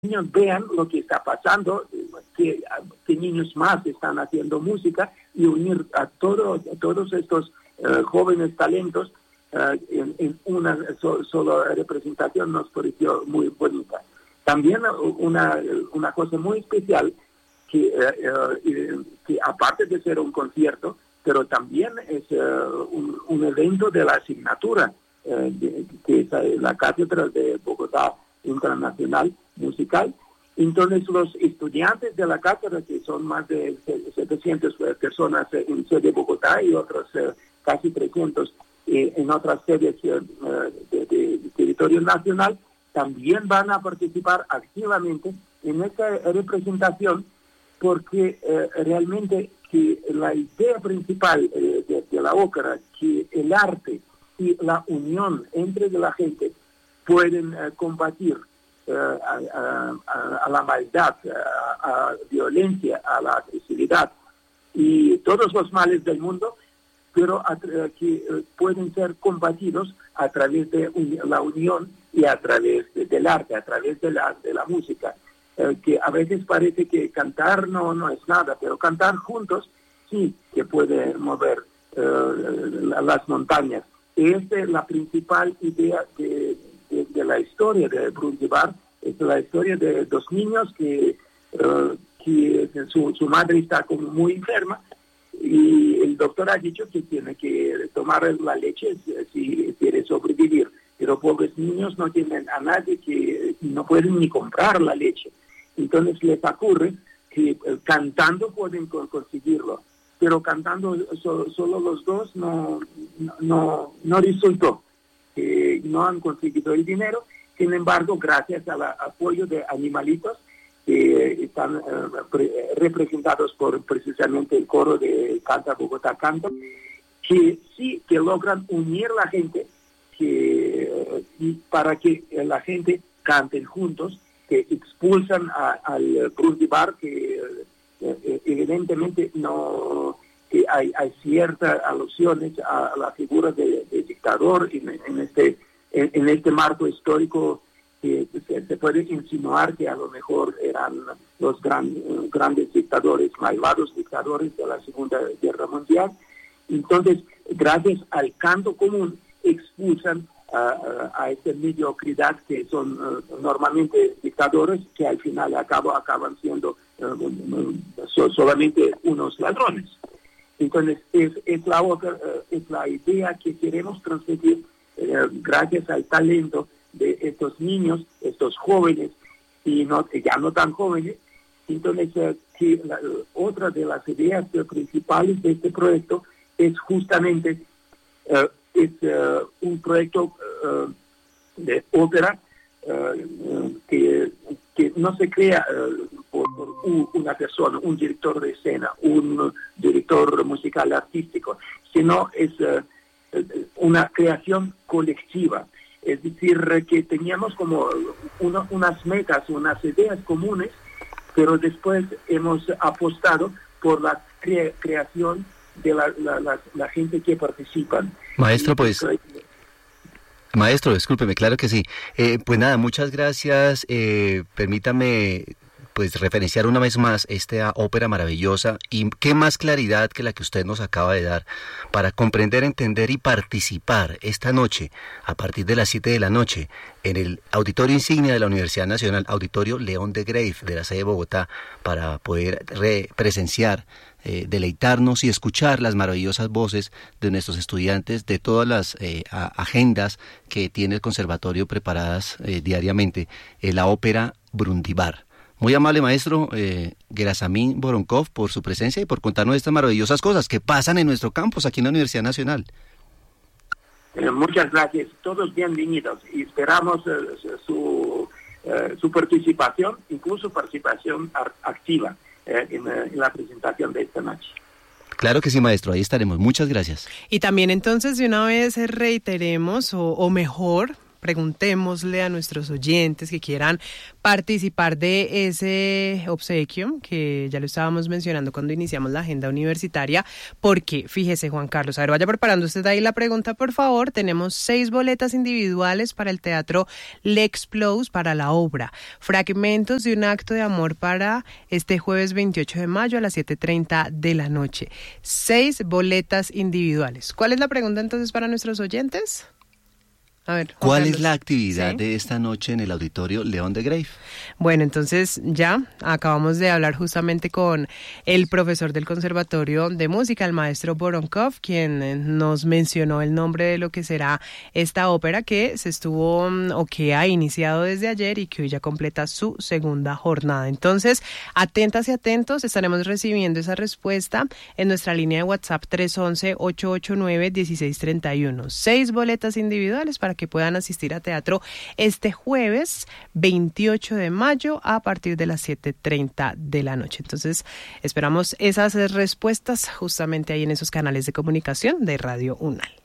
niños vean lo que está pasando, que niños más están haciendo música y unir a todos estos jóvenes talentos en una sola representación nos pareció muy bonita. También una cosa muy especial que aparte de ser un concierto, pero también es un evento de la asignatura que es la Cátedra de Bogotá Internacional Musical. Entonces los estudiantes de la cátedra, que son más de 700 personas en sede de Bogotá y otros casi 300 en otras sedes de territorio nacional, también van a participar activamente en esta representación, porque realmente que la idea principal de la ópera, que el arte y la unión entre la gente pueden combatir a la maldad, a violencia, a la agresividad y todos los males del mundo, pero que pueden ser combatidos a través de la unión y a través del arte, a través de la música, que a veces parece que cantar no es nada, pero cantar juntos sí que puede mover las montañas. Esta es la principal idea de la historia de Brundibar. Es la historia de dos niños que su madre está como muy enferma y el doctor ha dicho que tiene que tomar la leche si quiere sobrevivir, pero pobres niños no tienen a nadie, que no pueden ni comprar la leche. Entonces les ocurre que cantando pueden conseguirlo, pero cantando solo los dos no resultó. No han conseguido el dinero. Sin embargo, gracias al apoyo de animalitos que están representados por precisamente el coro de Canta Bogotá Canta, que sí que logran unir la gente para que la gente canten juntos, que expulsan al Brundibar, que evidentemente no... que hay ciertas alusiones a la figura de dictador en este marco histórico, que se puede insinuar que a lo mejor eran los grandes dictadores, malvados dictadores de la Segunda Guerra Mundial. Entonces, gracias al canto común, expulsan a esta mediocridad que son normalmente dictadores, que al final acaban siendo solamente unos ladrones. Entonces, es la idea que queremos transmitir gracias al talento de estos niños, estos jóvenes, y ya no tan jóvenes. Entonces, otra de las ideas principales de este proyecto es justamente un proyecto de ópera que no se crea por una persona, un director de escena, un director musical artístico, sino es una creación colectiva. Es decir, que teníamos como unas metas, unas ideas comunes, pero después hemos apostado por la creación de la gente que participa. Maestro, discúlpeme, claro que sí. Pues nada, muchas gracias. Permítame pues referenciar una vez más esta ópera maravillosa, y qué más claridad que la que usted nos acaba de dar para comprender, entender y participar esta noche a partir de las 7 de la noche en el auditorio insignia de la Universidad Nacional, Auditorio León de Greiff de la sede de Bogotá, para poder presenciar, deleitarnos y escuchar las maravillosas voces de nuestros estudiantes de todas las agendas que tiene el conservatorio preparadas diariamente, la ópera Brundibar. Muy amable maestro Gerasimín Voronkov por su presencia y por contarnos estas maravillosas cosas que pasan en nuestro campus aquí en la Universidad Nacional. Muchas gracias, todos bienvenidos y esperamos su participación, incluso participación activa en la presentación de esta noche. Claro que sí, maestro, ahí estaremos. Muchas gracias. Y también entonces de una vez reiteremos, o mejor, preguntémosle a nuestros oyentes que quieran participar de ese obsequio, que ya lo estábamos mencionando cuando iniciamos la agenda universitaria, porque fíjese, Juan Carlos, a ver, vaya preparando usted ahí la pregunta, por favor. Tenemos 6 boletas individuales para el Teatro L'Explose para la obra Fragmentos de un acto de amor para este jueves 28 de mayo a las 7:30 de la noche. 6 boletas individuales. ¿Cuál es la pregunta entonces para nuestros oyentes? A ver, ¿cuál es la actividad de esta noche en el Auditorio León de Greiff? Bueno, entonces ya acabamos de hablar justamente con el profesor del Conservatorio de Música, el maestro Voronkov, quien nos mencionó el nombre de lo que será esta ópera que se estuvo o que ha iniciado desde ayer y que hoy ya completa su segunda jornada. Entonces, atentas y atentos, estaremos recibiendo esa respuesta en nuestra línea de WhatsApp 311-889-1631. 6 boletas individuales para que puedan asistir a teatro este jueves 28 de mayo a partir de las 7:30 de la noche. Entonces, esperamos esas respuestas justamente ahí en esos canales de comunicación de Radio UNAL.